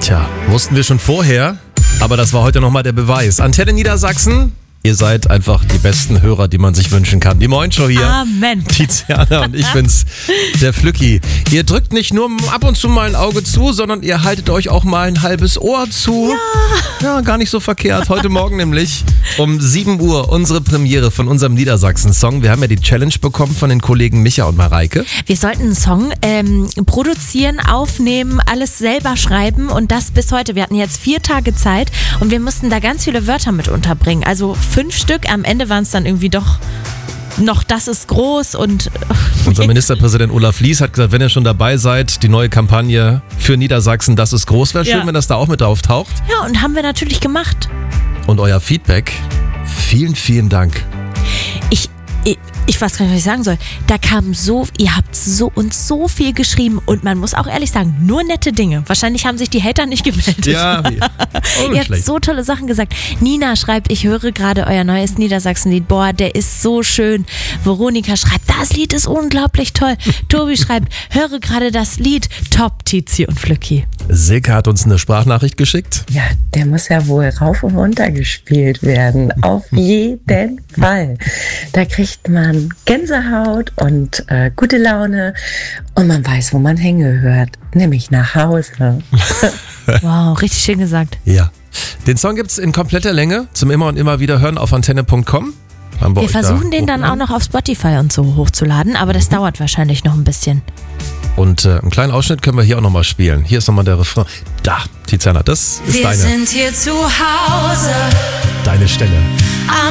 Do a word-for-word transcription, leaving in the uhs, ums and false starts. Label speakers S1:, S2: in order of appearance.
S1: Tja, wussten wir schon vorher, aber das war heute nochmal der Beweis. Antenne Niedersachsen, ihr seid einfach die besten Hörer, die man sich wünschen kann. Die Moin-Show hier.
S2: Amen.
S1: Tiziana und ich bin's, der Flücki. Ihr drückt nicht nur ab und zu mal ein Auge zu, sondern ihr haltet euch auch mal ein halbes Ohr zu. Ja, ja gar nicht so verkehrt. Heute Morgen nämlich um sieben Uhr unsere Premiere von unserem Niedersachsen-Song. Wir haben ja die Challenge bekommen von den Kollegen Micha und Mareike.
S2: Wir sollten einen Song ähm, produzieren, aufnehmen, alles selber schreiben und das bis heute. Wir hatten jetzt vier Tage Zeit und wir mussten da ganz viele Wörter mit unterbringen. Also fünf Stück. Am Ende waren es dann irgendwie doch noch das ist groß und...
S1: Unser Ministerpräsident Olaf Lies hat gesagt, wenn ihr schon dabei seid, die neue Kampagne für Niedersachsen, das ist groß. Wäre schön,
S2: Ja.
S1: wenn das da auch mit auftaucht.
S2: Ja, und haben wir natürlich gemacht.
S1: Und euer Feedback, vielen, vielen Dank.
S2: Ich, ich, ich weiß gar nicht, was ich sagen soll. Da kam so, ihr habt so uns so viel geschrieben und man muss auch ehrlich sagen, nur nette Dinge. Wahrscheinlich haben sich die Hater nicht gemeldet.
S1: Ja, wie- oh,
S2: Ihr habt
S1: schlecht.
S2: so tolle Sachen gesagt. Nina schreibt, ich höre gerade euer neues Niedersachsen-Lied. Boah, der ist so schön. Veronika schreibt, das Lied ist unglaublich toll. Tobi schreibt, höre gerade das Lied. Top, Tizi und Flücki.
S1: Silke hat uns eine Sprachnachricht geschickt.
S3: Ja, der muss ja wohl rauf und runter gespielt werden. Auf jeden Fall. Da kriegt man Gänsehaut und äh, gute Laune und man weiß, wo man hingehört, nämlich nach Hause.
S2: Wow, richtig schön gesagt.
S1: Ja. Den Song gibt's in kompletter Länge zum immer und immer wieder hören auf antenne punkt com. Haben
S2: Wir
S1: euch
S2: versuchen
S1: da
S2: den dann auch noch auf Spotify und so hochzuladen, aber das dauert wahrscheinlich noch ein bisschen.
S1: Und äh, einen kleinen Ausschnitt können wir hier auch nochmal spielen. Hier ist nochmal der Refrain. Da, Tiziana, das ist
S4: Wir
S1: deine,
S4: sind hier zu Hause.
S1: deine Stelle.